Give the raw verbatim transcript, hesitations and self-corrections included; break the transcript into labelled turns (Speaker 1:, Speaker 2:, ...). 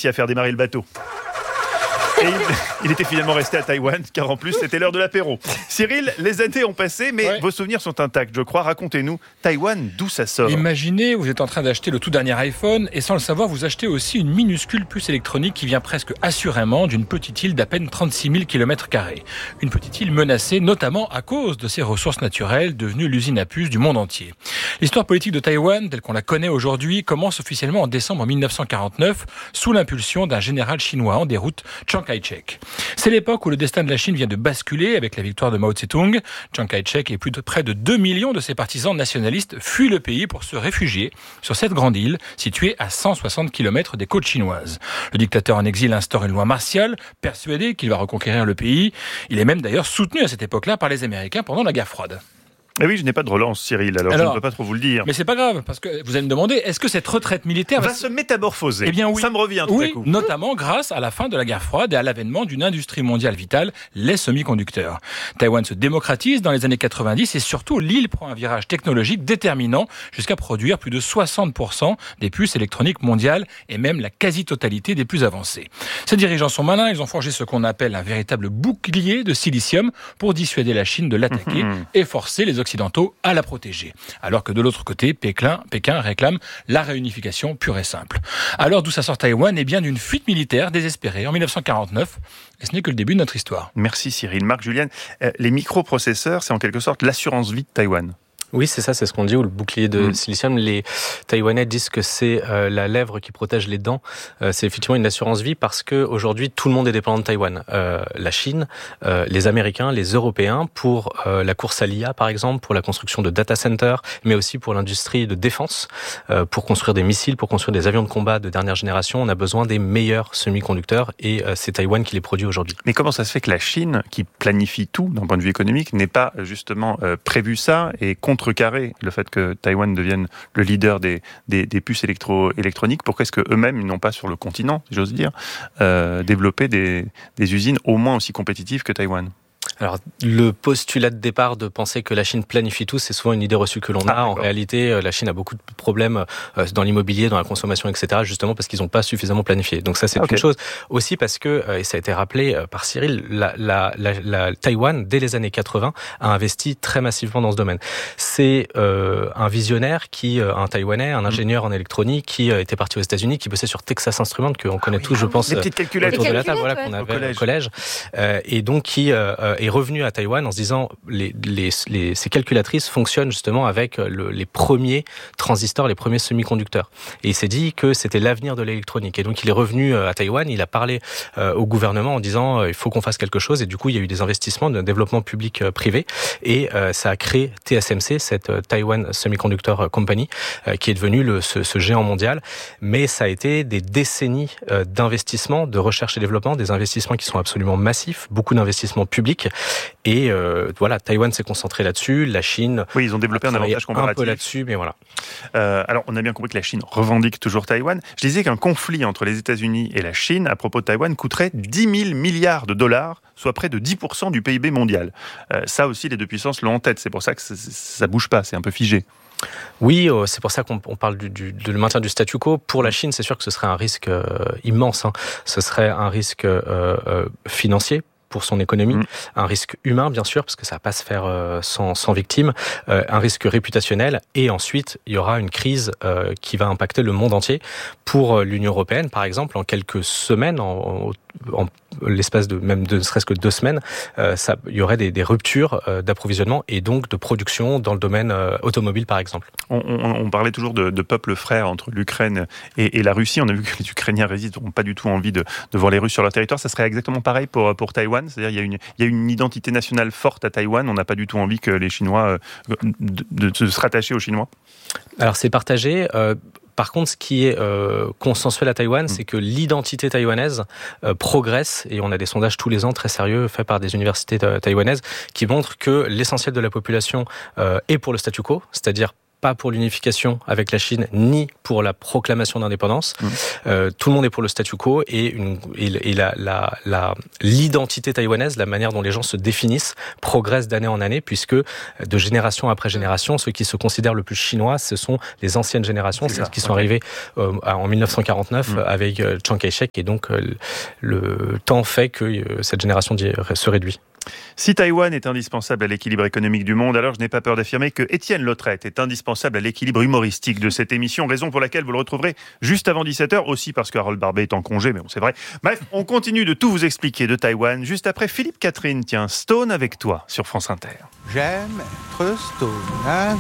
Speaker 1: réussi à faire démarrer le bateau. Et il, il était finalement resté à Taïwan, car en plus, c'était l'heure de l'apéro. Cyril, les années ont passé, mais ouais. vos souvenirs sont intacts, je crois. Racontez-nous, Taïwan, d'où ça sort ?
Speaker 2: Imaginez, vous êtes en train d'acheter le tout dernier iPhone, et sans le savoir, vous achetez aussi une minuscule puce électronique qui vient presque assurément d'une petite île d'à peine trente-six mille kilomètres carrés. Une petite île menacée, notamment à cause de ses ressources naturelles, devenue l'usine à puces du monde entier. L'histoire politique de Taïwan, telle qu'on la connaît aujourd'hui, commence officiellement en décembre mille neuf cent quarante-neuf, sous l'impulsion d'un général chinois en déroute, Chiang Kai-shek. C'est l'époque où le destin de la Chine vient de basculer avec la victoire de Mao Tse-tung. Chiang Kai-shek et plus de près de deux millions de ses partisans nationalistes fuient le pays pour se réfugier sur cette grande île située à cent soixante kilomètres des côtes chinoises. Le dictateur en exil instaure une loi martiale, persuadé qu'il va reconquérir le pays. Il est même d'ailleurs soutenu à cette époque-là par les Américains pendant la guerre froide.
Speaker 1: Eh oui, je n'ai pas de relance, Cyril, alors, alors je ne peux pas trop vous le dire.
Speaker 2: Mais c'est pas grave, parce que vous allez me demander, est-ce que cette retraite militaire
Speaker 1: va,
Speaker 2: va
Speaker 1: se métamorphoser ?
Speaker 2: Eh bien oui.
Speaker 1: Ça me revient tout
Speaker 2: oui,
Speaker 1: à coup.
Speaker 2: Notamment grâce à la fin de la guerre froide et à l'avènement d'une industrie mondiale vitale, les semi-conducteurs. Taïwan se démocratise dans les années quatre-vingt-dix et surtout l'île prend un virage technologique déterminant jusqu'à produire plus de soixante pour cent des puces électroniques mondiales et même la quasi-totalité des plus avancées. Ces dirigeants sont malins, ils ont forgé ce qu'on appelle un véritable bouclier de silicium pour dissuader la Chine de l'attaquer mmh. et forcer les Occidentaux à la protéger. Alors que de l'autre côté, Pékin, Pékin réclame la réunification pure et simple. Alors d'où ça sort Taïwan ? Eh bien d'une fuite militaire désespérée en mille neuf cent quarante-neuf. Et ce n'est que le début de notre histoire.
Speaker 1: Merci Cyril. Marc Julien, euh, les microprocesseurs, c'est en quelque sorte l'assurance vie de Taïwan.
Speaker 3: Oui, c'est ça, c'est ce qu'on dit, ou le bouclier de mmh. silicium. Les Taïwanais disent que c'est euh, la lèvre qui protège les dents. Euh, c'est effectivement une assurance vie parce que aujourd'hui tout le monde est dépendant de Taïwan. Euh, la Chine, euh, les Américains, les Européens, pour euh, la course à l'I A par exemple, pour la construction de data centers, mais aussi pour l'industrie de défense, euh, pour construire des missiles, pour construire des avions de combat de dernière génération. On a besoin des meilleurs semi-conducteurs et euh, c'est Taïwan qui les produit aujourd'hui.
Speaker 1: Mais comment ça se fait que la Chine, qui planifie tout d'un point de vue économique, n'ait pas justement euh, prévu ça et contre contrecarrer le fait que Taïwan devienne le leader des, des, des puces électro, électroniques? Pourquoi est-ce qu'eux-mêmes, ils n'ont pas sur le continent, si j'ose dire, euh, développé des, des usines au moins aussi compétitives que Taïwan?
Speaker 3: Alors, le postulat de départ de penser que la Chine planifie tout, c'est souvent une idée reçue que l'on a. Ah, en réalité, la Chine a beaucoup de problèmes dans l'immobilier, dans la consommation, et cetera, justement parce qu'ils n'ont pas suffisamment planifié. Donc ça, c'est okay. une chose. Aussi parce que, et ça a été rappelé par Cyril, la, la, la, la Taïwan, dès les années quatre-vingts, a investi très massivement dans ce domaine. C'est euh, un visionnaire, qui, un Taïwanais, un ingénieur en électronique, qui était parti aux États-Unis, qui bossait sur Texas Instruments, qu'on connaît ah, oui, tous, je pense,
Speaker 1: les petites calculettes
Speaker 3: autour de la table,
Speaker 1: ouais.
Speaker 3: voilà, qu'on avait au collège.
Speaker 1: Au
Speaker 3: collège. Euh, et donc, qui euh, est revenu à Taïwan en se disant les, les, les, ces calculatrices fonctionnent justement avec le, les premiers transistors, les premiers semi-conducteurs. Et il s'est dit que c'était l'avenir de l'électronique. Et donc il est revenu à Taïwan, il a parlé euh, au gouvernement en disant euh, il faut qu'on fasse quelque chose. Et du coup il y a eu des investissements de développement public-privé et euh, ça a créé T S M C, cette euh, Taiwan Semiconductor Company, euh, qui est devenue le, ce, ce géant mondial. Mais ça a été des décennies euh, d'investissements, de recherche et développement, des investissements qui sont absolument massifs, beaucoup d'investissements publics. Et euh, voilà, Taïwan s'est concentré là-dessus. La Chine,
Speaker 1: oui, ils ont développé un avantage comparatif.
Speaker 3: Un peu là-dessus, mais voilà.
Speaker 1: Euh, alors, on a bien compris que la Chine revendique toujours Taïwan. Je disais qu'un conflit entre les États-Unis et la Chine à propos de Taïwan coûterait dix mille milliards de dollars, soit près de dix pour cent du P I B mondial. Euh, ça aussi, les deux puissances l'ont en tête. C'est pour ça que ça, ça bouge pas. C'est un peu figé.
Speaker 3: Oui, c'est pour ça qu'on parle du, du, de le maintien du statu quo. Pour la Chine, c'est sûr que ce serait un risque euh, immense. Hein. Ce serait un risque euh, euh, financier pour son économie, mmh. un risque humain bien sûr parce que ça va pas se faire euh, sans, sans victimes, euh, un risque réputationnel et ensuite il y aura une crise euh, qui va impacter le monde entier. Pour euh, l'Union européenne par exemple, en quelques semaines, en, en, en l'espace de même de ne serait-ce que deux semaines, euh, ça, il y aurait des, des ruptures euh, d'approvisionnement et donc de production dans le domaine euh, automobile par exemple.
Speaker 1: On, on, on parlait toujours de, de peuples frères entre l'Ukraine et, et la Russie. On a vu que les Ukrainiens n'ont pas du tout envie de, de voir les Russes sur leur territoire. Ça serait exactement pareil pour, pour Taïwan. C'est-à-dire il y a une, il y a une identité nationale forte à Taïwan. On n'a pas du tout envie que les Chinois euh, de, de, de se rattacher aux Chinois.
Speaker 3: Alors c'est partagé. Euh, Par contre, ce qui est euh, consensuel à Taïwan, mmh. c'est que l'identité taïwanaise euh, progresse, et on a des sondages tous les ans très sérieux faits par des universités taïwanaises qui montrent que l'essentiel de la population euh, est pour le statu quo, c'est-à-dire pas pour l'unification avec la Chine, ni pour la proclamation d'indépendance. Mmh. Euh, tout le monde est pour le statu quo et, une, et, et la, la, la, l'identité taïwanaise, la manière dont les gens se définissent, progresse d'année en année, puisque de génération après génération, ceux qui se considèrent le plus chinois, ce sont les anciennes générations, c'est celles qui sont okay. arrivées euh, en dix-neuf cent quarante-neuf mmh. avec euh, Chiang Kai-shek, et donc euh, le temps fait que euh, cette génération se réduit.
Speaker 1: Si Taïwan est indispensable à l'équilibre économique du monde, alors je n'ai pas peur d'affirmer que Étienne Lautrette est indispensable à l'équilibre humoristique de cette émission, raison pour laquelle vous le retrouverez juste avant dix-sept heures, aussi parce que Harold Barbet est en congé, mais bon, c'est vrai. Bref, on continue de tout vous expliquer de Taïwan juste après Philippe Catherine. Tiens, Stone avec toi sur France Inter.
Speaker 4: J'aime être Stone avec